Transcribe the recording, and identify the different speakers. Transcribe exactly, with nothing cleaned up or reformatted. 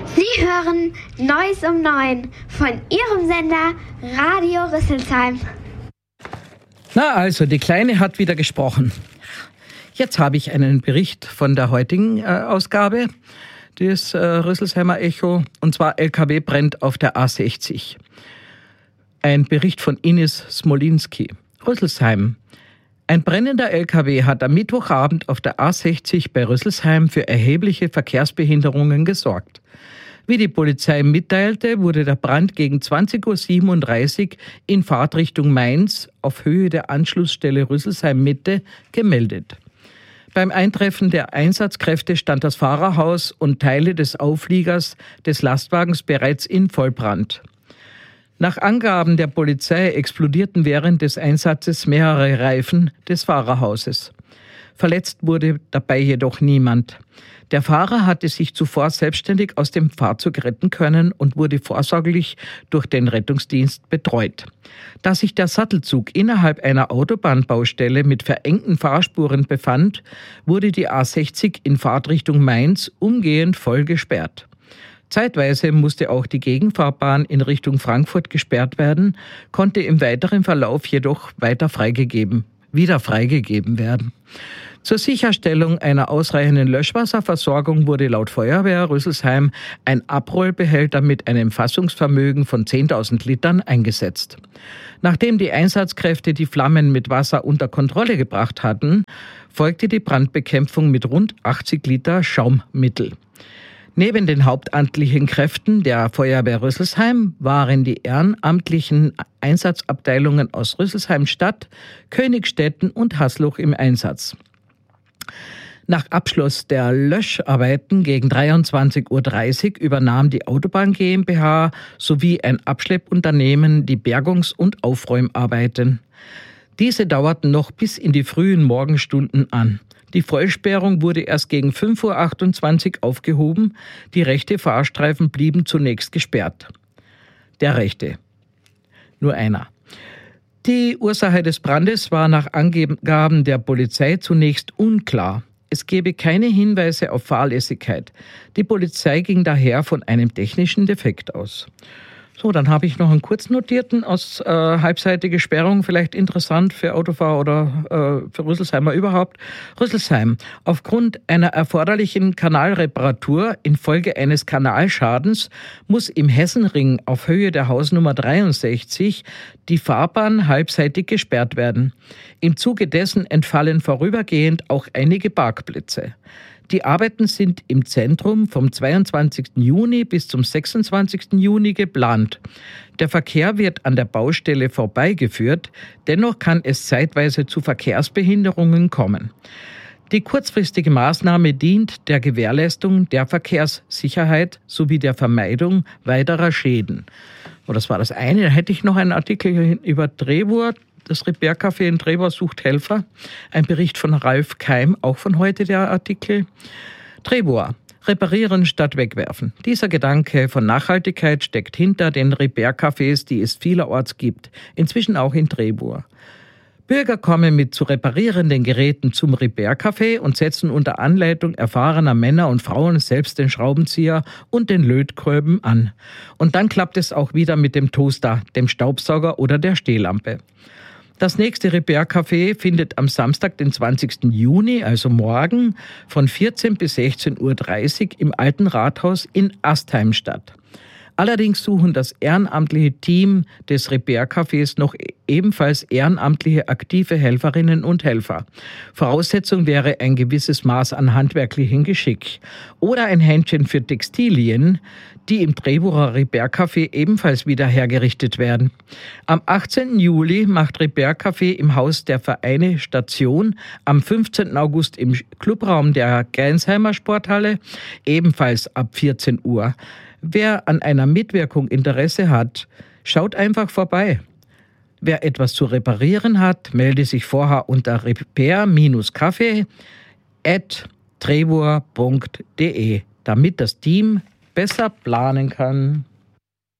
Speaker 1: Sie hören Neues um neun von Ihrem Sender Radio Rüsselsheim.
Speaker 2: Na also, die Kleine hat wieder gesprochen. Jetzt habe ich einen Bericht von der heutigen äh, Ausgabe des äh, Rüsselsheimer Echo, und zwar L K W brennt auf der A sechzig. Ein Bericht von Ines Smolinski. Rüsselsheim. Ein brennender L K W hat am Mittwochabend auf der A sechzig bei Rüsselsheim für erhebliche Verkehrsbehinderungen gesorgt. Wie die Polizei mitteilte, wurde der Brand gegen zwanzig Uhr siebenunddreißig in Fahrtrichtung Mainz auf Höhe der Anschlussstelle Rüsselsheim-Mitte gemeldet. Beim Eintreffen der Einsatzkräfte stand das Fahrerhaus und Teile des Aufliegers des Lastwagens bereits in Vollbrand. Nach Angaben der Polizei explodierten während des Einsatzes mehrere Reifen des Fahrerhauses. Verletzt wurde dabei jedoch niemand. Der Fahrer hatte sich zuvor selbstständig aus dem Fahrzeug retten können und wurde vorsorglich durch den Rettungsdienst betreut. Da sich der Sattelzug innerhalb einer Autobahnbaustelle mit verengten Fahrspuren befand, wurde die A sechzig in Fahrtrichtung Mainz umgehend voll gesperrt. Zeitweise musste auch die Gegenfahrbahn in Richtung Frankfurt gesperrt werden, konnte im weiteren Verlauf jedoch weiter freigegeben, wieder freigegeben werden. Zur Sicherstellung einer ausreichenden Löschwasserversorgung wurde laut Feuerwehr Rüsselsheim ein Abrollbehälter mit einem Fassungsvermögen von zehntausend Litern eingesetzt. Nachdem die Einsatzkräfte die Flammen mit Wasser unter Kontrolle gebracht hatten, folgte die Brandbekämpfung mit rund achtzig Liter Schaummittel. Neben den hauptamtlichen Kräften der Feuerwehr Rüsselsheim waren die ehrenamtlichen Einsatzabteilungen aus Rüsselsheim Stadt, Königstetten und Hasluch im Einsatz. Nach Abschluss der Löscharbeiten gegen dreiundzwanzig Uhr dreißig übernahm die Autobahn GmbH sowie ein Abschleppunternehmen die Bergungs- und Aufräumarbeiten. Diese dauerten noch bis in die frühen Morgenstunden an. Die Vollsperrung wurde erst gegen fünf Uhr achtundzwanzig aufgehoben. Die rechte Fahrstreifen blieben zunächst gesperrt. Der rechte. Nur einer. Die Ursache des Brandes war nach Angaben der Polizei zunächst unklar. Es gebe keine Hinweise auf Fahrlässigkeit. Die Polizei ging daher von einem technischen Defekt aus. So, dann habe ich noch einen kurznotierten aus äh, halbseitige Sperrung, vielleicht interessant für Autofahrer oder äh, für Rüsselsheimer überhaupt. Rüsselsheim. Aufgrund einer erforderlichen Kanalreparatur infolge eines Kanalschadens muss im Hessenring auf Höhe der Hausnummer dreiundsechzig die Fahrbahn halbseitig gesperrt werden. Im Zuge dessen entfallen vorübergehend auch einige Parkplätze. Die Arbeiten sind im Zentrum vom zweiundzwanzigsten Juni bis zum sechsundzwanzigsten Juni geplant. Der Verkehr wird an der Baustelle vorbeigeführt, dennoch kann es zeitweise zu Verkehrsbehinderungen kommen. Die kurzfristige Maßnahme dient der Gewährleistung der Verkehrssicherheit sowie der Vermeidung weiterer Schäden. Oh, das war das eine. Da hätte ich noch einen Artikel über Drehwur. Das Repair-Café in Trebor sucht Helfer. Ein Bericht von Ralf Keim, auch von heute der Artikel. Trebor. Reparieren statt wegwerfen. Dieser Gedanke von Nachhaltigkeit steckt hinter den Repair-Cafés, die es vielerorts gibt. Inzwischen auch in Trebor. Bürger kommen mit zu reparierenden Geräten zum Repair-Café und setzen unter Anleitung erfahrener Männer und Frauen selbst den Schraubenzieher und den Lötkolben an. Und dann klappt es auch wieder mit dem Toaster, dem Staubsauger oder der Stehlampe. Das nächste Repair-Café findet am Samstag, den zwanzigsten Juni, also morgen, von vierzehn bis sechzehn Uhr dreißig im Alten Rathaus in Astheim statt. Allerdings suchen das ehrenamtliche Team des Repair-Cafés noch ebenfalls ehrenamtliche aktive Helferinnen und Helfer. Voraussetzung wäre ein gewisses Maß an handwerklichem Geschick oder ein Händchen für Textilien, die im Treborer Repair-Café ebenfalls wieder hergerichtet werden. Am achtzehnten Juli macht Repair-Café im Haus der Vereine Station, am fünfzehnten August im Clubraum der Geinsheimer Sporthalle, ebenfalls ab vierzehn Uhr. Wer an einer Mitwirkung Interesse hat, schaut einfach vorbei. Wer etwas zu reparieren hat, melde sich vorher unter repair-café at trebor punkt de, damit das Team besser planen kann.